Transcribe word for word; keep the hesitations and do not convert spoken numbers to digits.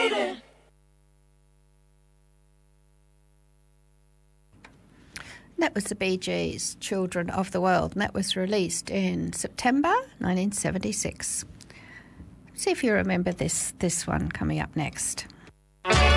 Lady. That was the Bee Gees' Children of the World, and that was released in September nineteen seventy-six. See if you remember this, this one coming up next.